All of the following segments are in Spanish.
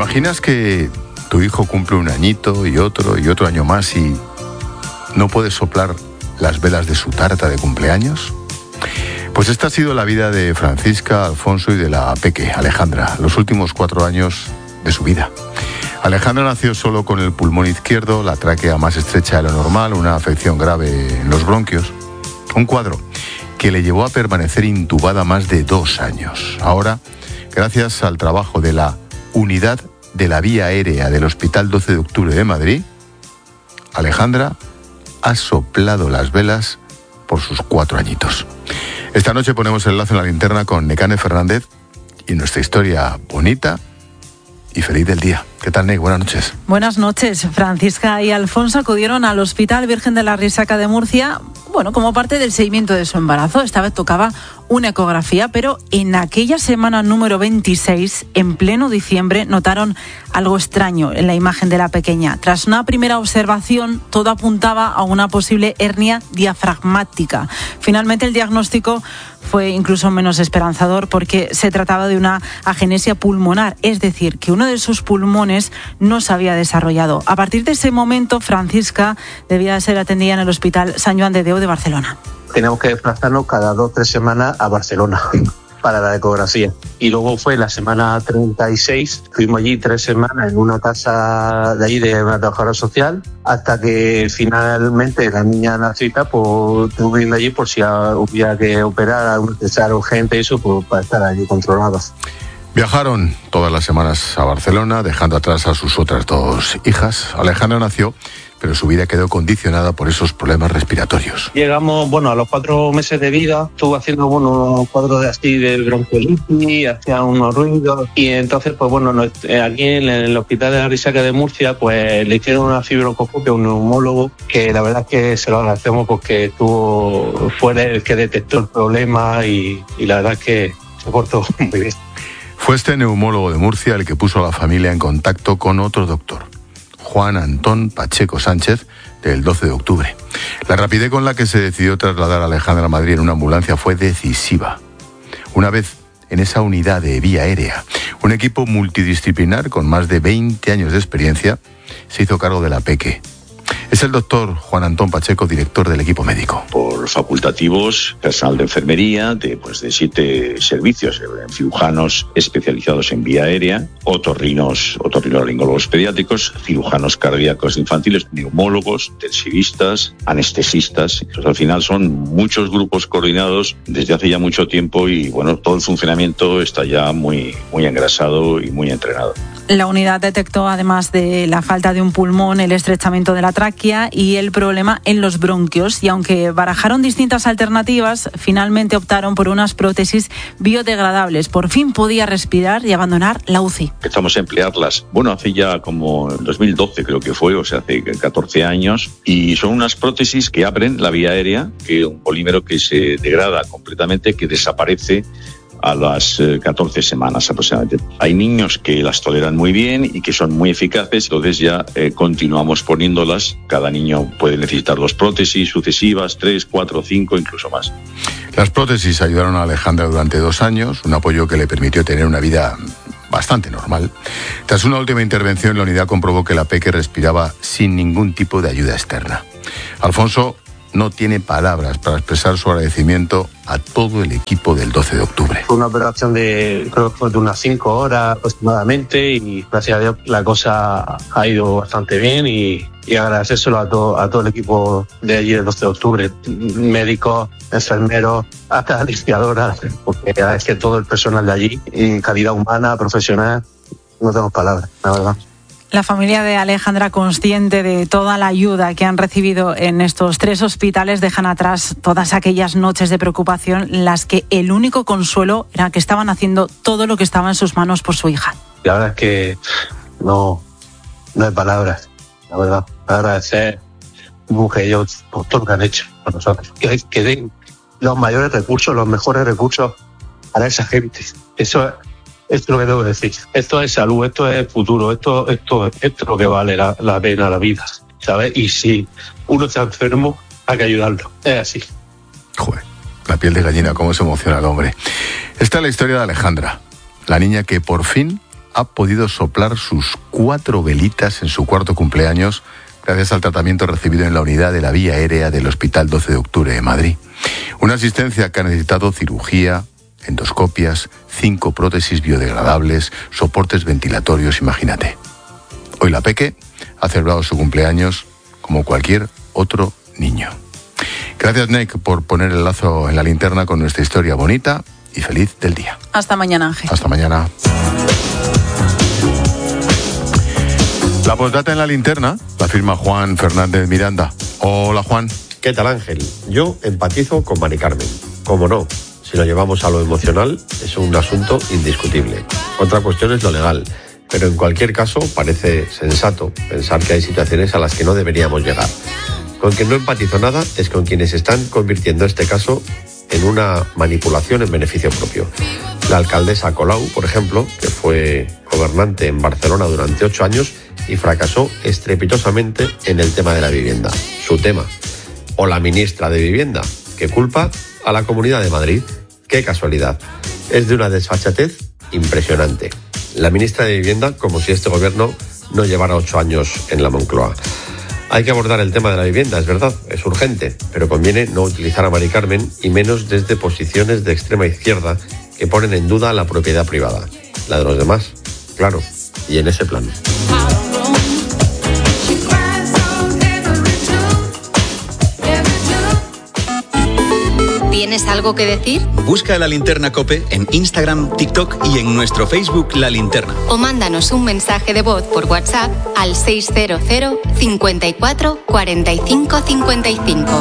imaginas que tu hijo cumple un añito y otro año más y no puedes soplar las velas de su tarta de cumpleaños? Pues esta ha sido la vida de Francisca, Alfonso y de la peque, Alejandra, los últimos 4 años de su vida. Alejandra nació solo con el pulmón izquierdo, la tráquea más estrecha de lo normal, una afección grave en los bronquios. Un cuadro que le llevó a permanecer intubada más de 2 años. Ahora, gracias al trabajo de la Unidad de la Vía Aérea del Hospital 12 de Octubre de Madrid, Alejandra ha soplado las velas por sus 4 añitos. Esta noche ponemos el lazo en la linterna con Nekane Fernández y nuestra historia bonita y feliz del día. ¿Qué tal, Nek? Buenas noches. Buenas noches. Francisca y Alfonso acudieron al Hospital Virgen de la Risaca de Murcia, como parte del seguimiento de su embarazo. Esta vez tocaba una ecografía, pero en aquella semana número 26, en pleno diciembre, notaron algo extraño en la imagen de la pequeña. Tras una primera observación, todo apuntaba a una posible hernia diafragmática. Finalmente, el diagnóstico fue incluso menos esperanzador porque se trataba de una agenesia pulmonar, es decir, que uno de sus pulmones no se había desarrollado. A partir de ese momento, Francisca debía ser atendida en el Hospital Sant Joan de Déu de Barcelona. Tenemos que desplazarnos cada 2 o 3 semanas a Barcelona para la ecografía. Y luego fue la semana 36, fuimos allí 3 semanas en una casa de allí de una trabajadora social, hasta que finalmente la niña nacida, pues estuve viendo allí por si hubiera que operar, algún cesárea urgente, eso, pues para estar allí controlados. Viajaron todas las semanas a Barcelona, dejando atrás a sus otras 2 hijas. Alejandra nació, pero su vida quedó condicionada por esos problemas respiratorios. Llegamos, a los 4 meses de vida, estuve haciendo, unos cuadros de bronquiolitis, hacía unos ruidos, y entonces, aquí en el Hospital de la Risaca de Murcia, pues le hicieron una fibroscopia a un neumólogo, que la verdad es que se lo agradecemos porque fue el que detectó el problema y la verdad es que se portó muy bien. Fue este neumólogo de Murcia el que puso a la familia en contacto con otro doctor, Juan Antón Pacheco Sánchez, del 12 de octubre. La rapidez con la que se decidió trasladar a Alejandra a Madrid en una ambulancia fue decisiva. Una vez en esa unidad de vía aérea, un equipo multidisciplinar con más de 20 años de experiencia se hizo cargo de la peque. Es el doctor Juan Antón Pacheco, director del equipo médico. Por facultativos, personal de enfermería, de 7 servicios, cirujanos especializados en vía aérea, otorrinolaringólogos pediátricos, cirujanos cardíacos infantiles, neumólogos, intensivistas, anestesistas. Entonces, al final son muchos grupos coordinados desde hace ya mucho tiempo y todo el funcionamiento está ya muy engrasado y muy entrenado. La unidad detectó, además de la falta de un pulmón, el estrechamiento de la tráquea y el problema en los bronquios. Y aunque barajaron distintas alternativas, finalmente optaron por unas prótesis biodegradables. Por fin podía respirar y abandonar la UCI. Empezamos a emplearlas, hace ya como en 2012 creo que fue, hace 14 años. Y son unas prótesis que abren la vía aérea, que un polímero que se degrada completamente, que desaparece a las 14 semanas aproximadamente. Hay niños que las toleran muy bien y que son muy eficaces, entonces ya continuamos poniéndolas. Cada niño puede necesitar 2 prótesis sucesivas, 3, 4, 5, incluso más. Las prótesis ayudaron a Alejandra durante 2 años, un apoyo que le permitió tener una vida bastante normal. Tras una última intervención, la unidad comprobó que la peque respiraba sin ningún tipo de ayuda externa. Alfonso no tiene palabras para expresar su agradecimiento a todo el equipo del 12 de octubre. Fue una operación de unas 5 horas aproximadamente y gracias a Dios la cosa ha ido bastante bien y agradecérselo a todo el equipo de allí del 12 de octubre, médicos, enfermeros, hasta limpiadoras, porque es que todo el personal de allí, en calidad humana, profesional, no tengo palabras, la verdad. La familia de Alejandra, consciente de toda la ayuda que han recibido en estos 3 hospitales, dejan atrás todas aquellas noches de preocupación, las que el único consuelo era que estaban haciendo todo lo que estaba en sus manos por su hija. La verdad es que no hay palabras, la verdad. Agradecer a ellos por todo lo que han hecho por nosotros. Que den los mayores recursos, los mejores recursos para esa gente. Eso es lo que debo decir. Esto es salud, esto es futuro, esto es lo que vale la pena, la vida, ¿sabes? Y si uno está enfermo, hay que ayudarlo. Es así. Joder, la piel de gallina, cómo se emociona el hombre. Esta es la historia de Alejandra, la niña que por fin ha podido soplar sus 4 velitas en su cuarto cumpleaños gracias al tratamiento recibido en la unidad de la vía aérea del Hospital 12 de Octubre de Madrid. Una asistencia que ha necesitado cirugía, endoscopias, 5 prótesis biodegradables, soportes ventilatorios, imagínate. Hoy la Peque ha celebrado su cumpleaños como cualquier otro niño. Gracias, Nick, por poner el lazo en la linterna con nuestra historia bonita y feliz del día. Hasta mañana, Ángel. Hasta mañana. La postdata en la linterna la firma Juan Fernández Miranda. Hola, Juan. ¿Qué tal, Ángel? Yo empatizo con Mari Carmen. Cómo no, si lo llevamos a lo emocional, es un asunto indiscutible. Otra cuestión es lo legal. Pero en cualquier caso, parece sensato pensar que hay situaciones a las que no deberíamos llegar. Con quien no empatizo nada es con quienes están convirtiendo este caso en una manipulación en beneficio propio. La alcaldesa Colau, por ejemplo, que fue gobernante en Barcelona durante 8 años y fracasó estrepitosamente en el tema de la vivienda, su tema. O la ministra de Vivienda, que culpa a la Comunidad de Madrid. ¡Qué casualidad! Es de una desfachatez impresionante. La ministra de Vivienda, como si este gobierno no llevara 8 años en la Moncloa. Hay que abordar el tema de la vivienda, es verdad, es urgente, pero conviene no utilizar a Mari Carmen y menos desde posiciones de extrema izquierda que ponen en duda la propiedad privada, la de los demás, claro, y en ese plan. ¿Tienes algo que decir? Busca La Linterna COPE en Instagram, TikTok y en nuestro Facebook La Linterna. O mándanos un mensaje de voz por WhatsApp al 600 54 45 55.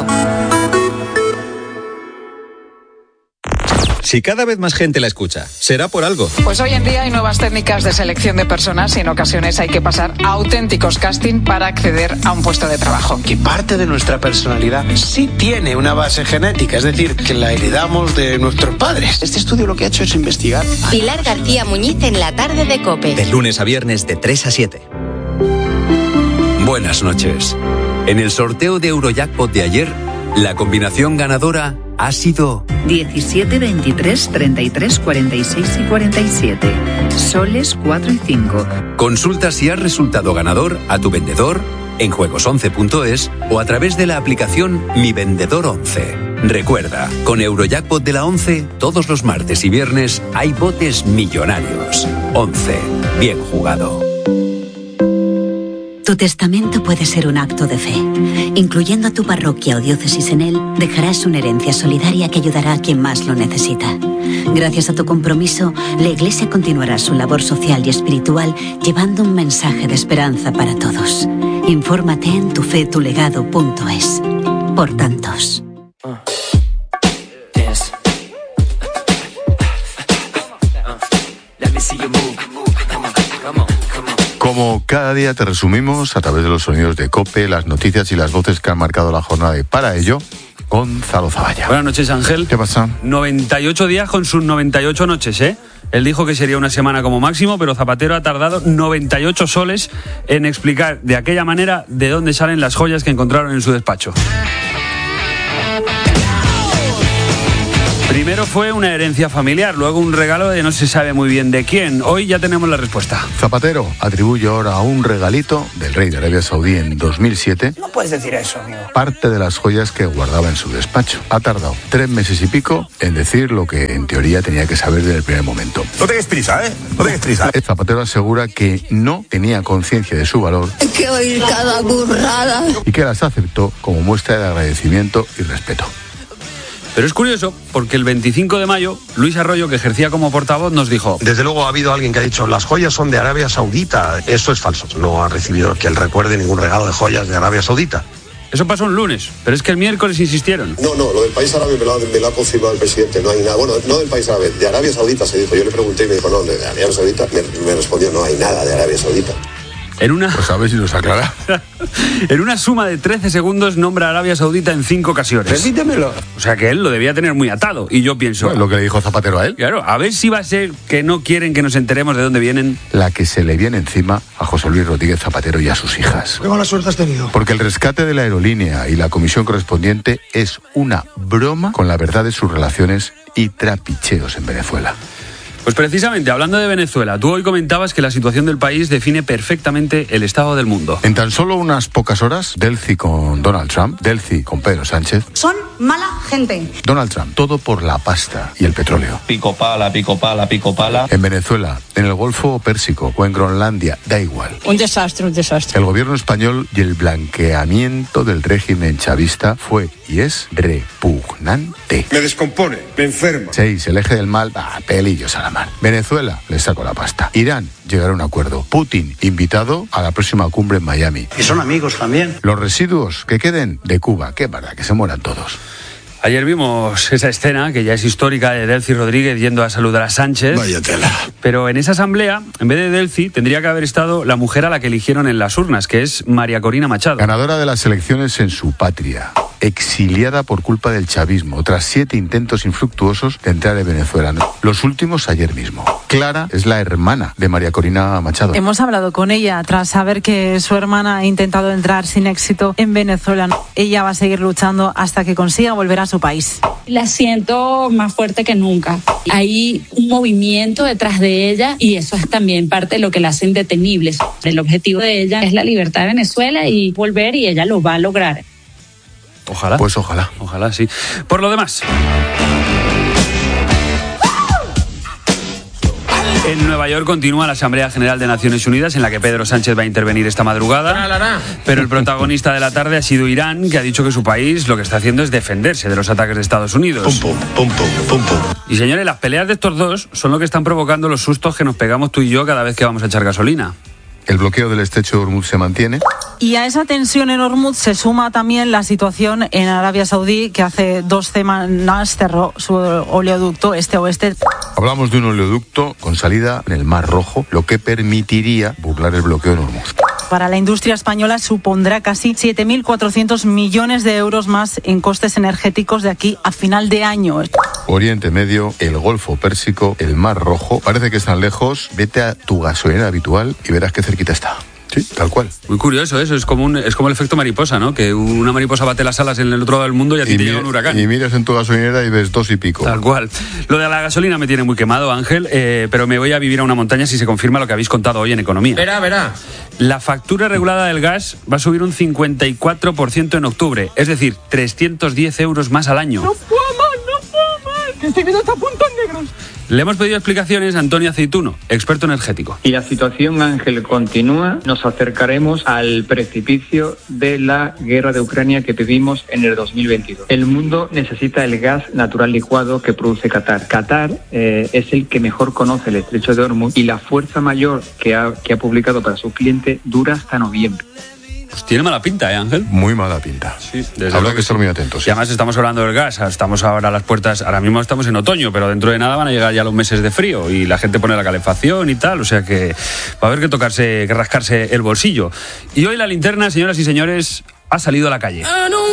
Si cada vez más gente la escucha, será por algo. Pues hoy en día hay nuevas técnicas de selección de personas y en ocasiones hay que pasar a auténticos casting para acceder a un puesto de trabajo. Que parte de nuestra personalidad sí tiene una base genética, es decir, que la heredamos de nuestros padres. Este estudio lo que ha hecho es investigar. Pilar García Muñiz en la tarde de COPE. De lunes a viernes de 3 a 7. Buenas noches. En el sorteo de Eurojackpot de ayer, la combinación ganadora ha sido 17, 23, 33, 46 y 47. Soles 4 y 5. Consulta si has resultado ganador a tu vendedor en juegos11.es o a través de la aplicación Mi Vendedor 11. Recuerda, con Eurojackpot de la 11, todos los martes y viernes hay botes millonarios. 11. Bien jugado. Tu testamento puede ser un acto de fe. Incluyendo a tu parroquia o diócesis en él, dejarás una herencia solidaria que ayudará a quien más lo necesita. Gracias a tu compromiso, la Iglesia continuará su labor social y espiritual llevando un mensaje de esperanza para todos. Infórmate en tufetulegado.es. Por tantos. Como cada día te resumimos a través de los sonidos de COPE, las noticias y las voces que han marcado la jornada, y para ello, Gonzalo Zavalla. Buenas noches, Ángel. ¿Qué pasa? 98 días con sus 98 noches, ¿eh? Él dijo que sería una semana como máximo, pero Zapatero ha tardado 98 soles en explicar de aquella manera de dónde salen las joyas que encontraron en su despacho. Primero fue una herencia familiar, luego un regalo de no se sabe muy bien de quién. Hoy ya tenemos la respuesta. Zapatero atribuye ahora a un regalito del rey de Arabia Saudí en 2007. No puedes decir eso, amigo. Parte de las joyas que guardaba en su despacho. Ha tardado 3 meses y pico en decir lo que en teoría tenía que saber desde el primer momento. No tengas prisa, ¿eh? No tengas prisa. Zapatero asegura que no tenía conciencia de su valor. Hay que oír cada burrada. Y que las aceptó como muestra de agradecimiento y respeto. Pero es curioso, porque el 25 de mayo, Luis Arroyo, que ejercía como portavoz, nos dijo... Desde luego ha habido alguien que ha dicho, las joyas son de Arabia Saudita. Eso es falso. No ha recibido que él recuerde ningún regalo de joyas de Arabia Saudita. Eso pasó un lunes, pero es que el miércoles insistieron. No, lo del país árabe me lo ha confirmado el presidente. No hay nada. Bueno, no del país árabe, de Arabia Saudita se dijo. Yo le pregunté y me dijo, no, de Arabia Saudita. Me respondió, no hay nada de Arabia Saudita. Pues a ver si nos aclara. En una suma de 13 segundos nombra a Arabia Saudita en 5 ocasiones. Repítemelo. O sea que él lo debía tener muy atado. Y yo pienso... Bueno, lo que le dijo Zapatero a él. Claro, a ver si va a ser que no quieren que nos enteremos de dónde vienen. La que se le viene encima a José Luis Rodríguez Zapatero y a sus hijas. Qué mala suerte has tenido. Porque el rescate de la aerolínea y la comisión correspondiente es una broma con la verdad de sus relaciones y trapicheos en Venezuela. Pues precisamente, hablando de Venezuela, tú hoy comentabas que la situación del país define perfectamente el estado del mundo. En tan solo unas pocas horas, Delcy con Donald Trump, Delcy con Pedro Sánchez. Son mala gente. Donald Trump, todo por la pasta y el petróleo. Pico pala, pico pala, pico pala. En Venezuela, en el Golfo Pérsico o en Groenlandia, da igual. Un desastre, un desastre. El gobierno español y el blanqueamiento del régimen chavista fue y es repugnante. Me descompone, me enferma. 6. El eje del mal, pelillos a la mar. Venezuela, le saco la pasta. Irán, llegará a un acuerdo. Putin, invitado a la próxima cumbre en Miami. Y son amigos también. Los residuos que queden de Cuba, qué verdad, que se mueran todos. Ayer vimos esa escena, que ya es histórica, de Delcy Rodríguez yendo a saludar a Sánchez. Vaya tela. Pero en esa asamblea, en vez de Delcy, tendría que haber estado la mujer a la que eligieron en las urnas, que es María Corina Machado. Ganadora de las elecciones en su patria. Exiliada por culpa del chavismo, tras 7 intentos infructuosos de entrar en Venezuela. Los últimos ayer mismo. Clara es la hermana de María Corina Machado. Hemos hablado con ella tras saber que su hermana ha intentado entrar sin éxito en Venezuela. Ella va a seguir luchando hasta que consiga volver a su país. La siento más fuerte que nunca. Hay un movimiento detrás de ella y eso es también parte de lo que la hace indetenible. El objetivo de ella es la libertad de Venezuela y volver, y ella lo va a lograr. Ojalá. Pues ojalá. Ojalá, sí. Por lo demás, en Nueva York continúa la Asamblea General de Naciones Unidas, en la que Pedro Sánchez va a intervenir esta madrugada. Pero el protagonista de la tarde ha sido Irán, que ha dicho que su país lo que está haciendo es defenderse de los ataques de Estados Unidos. Pum, pum, pum, pum, pum. Y señores, las peleas de estos dos son lo que están provocando los sustos que nos pegamos tú y yo cada vez que vamos a echar gasolina. El bloqueo del estrecho de Hormuz se mantiene. Y a esa tensión en Hormuz se suma también la situación en Arabia Saudí, que hace 2 semanas cerró su oleoducto este-oeste. Hablamos de un oleoducto con salida en el Mar Rojo, lo que permitiría burlar el bloqueo en Hormuz. Para la industria española supondrá casi 7.400 millones de euros más en costes energéticos de aquí a final de año. Oriente Medio, el Golfo Pérsico, el Mar Rojo. Parece que están lejos. Vete a tu gasolinera habitual y verás qué cerquita está. Sí, tal cual. Muy curioso eso, es como el efecto mariposa, ¿no? Que una mariposa bate las alas en el otro lado del mundo y a ti te llega un huracán. Y miras en tu gasolinera y ves 2 y pico. Tal cual. Lo de la gasolina me tiene muy quemado, Ángel, pero me voy a vivir a una montaña si se confirma lo que habéis contado hoy en Economía. Verá. La factura regulada del gas va a subir un 54% en octubre, es decir, 310 euros más al año. No puedo más, que estoy viendo hasta puntos negros. Le hemos pedido explicaciones a Antonio Aceituno, experto energético. Y la situación, Ángel, continúa. Nos acercaremos al precipicio de la guerra de Ucrania que vivimos en el 2022. El mundo necesita el gas natural licuado que produce Qatar. Qatar es el que mejor conoce el estrecho de Hormuz y la fuerza mayor que ha publicado para su cliente dura hasta noviembre. Pues tiene mala pinta, Ángel? Muy mala pinta. Sí, habrá que estar muy atentos. Sí. Y además estamos hablando del gas, estamos ahora a las puertas, ahora mismo estamos en otoño, pero dentro de nada van a llegar ya los meses de frío y la gente pone la calefacción y tal, o sea que va a haber que rascarse el bolsillo. Y hoy la linterna, señoras y señores, ha salido a la calle.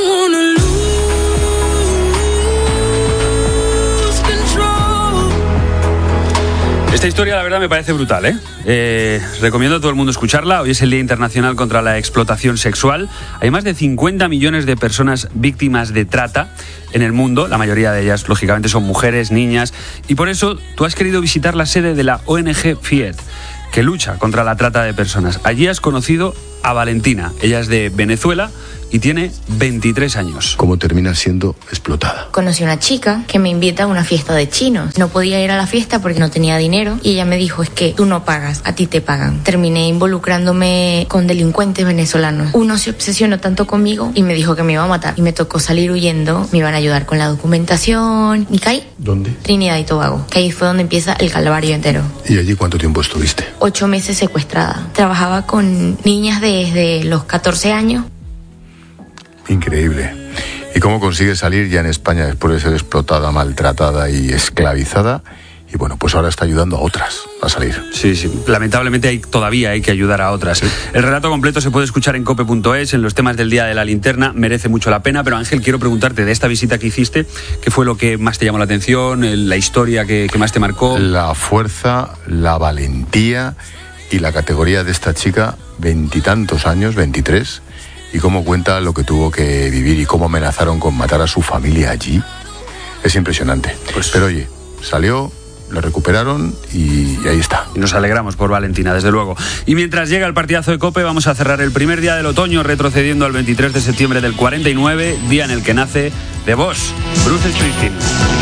Esta historia, la verdad, me parece brutal, ¿eh? Recomiendo a todo el mundo escucharla. Hoy es el Día Internacional contra la Explotación Sexual. Hay más de 50 millones de personas víctimas de trata en el mundo. La mayoría de ellas, lógicamente, son mujeres, niñas. Y por eso tú has querido visitar la sede de la ONG FIET, que lucha contra la trata de personas. Allí has conocido a Valentina. Ella es de Venezuela y tiene 23 años. ¿Cómo termina siendo explotada? Conocí a una chica que me invita a una fiesta de chinos. No podía ir a la fiesta porque no tenía dinero y ella me dijo, es que tú no pagas, a ti te pagan. Terminé involucrándome con delincuentes venezolanos. Uno se obsesionó tanto conmigo y me dijo que me iba a matar y me tocó salir huyendo. Me iban a ayudar con la documentación. ¿Y caí? ¿Dónde? Trinidad y Tobago, que ahí fue donde empieza el calvario entero. ¿Y allí cuánto tiempo estuviste? 8 meses secuestrada. Trabajaba con niñas desde los 14 años. Increíble. ¿Y cómo consigues salir ya en España después de ser explotada, maltratada y esclavizada? Y bueno, pues ahora está ayudando a otras a salir. Sí. Lamentablemente todavía hay que ayudar a otras. Sí. El relato completo se puede escuchar en cope.es, en los temas del día de la linterna. Merece mucho la pena. Pero Ángel, quiero preguntarte de esta visita que hiciste, ¿qué fue lo que más te llamó la atención? ¿La historia que más te marcó? La fuerza, la valentía y la categoría de esta chica, 20 y tantos años, 23, y cómo cuenta lo que tuvo que vivir y cómo amenazaron con matar a su familia allí. Es impresionante. Pero oye, salió la recuperaron y ahí está. Y nos alegramos por Valentina, desde luego. Y mientras llega el partidazo de COPE, vamos a cerrar el primer día del otoño retrocediendo al 23 de septiembre del 49, día en el que nace The Boss, Bruce Springsteen.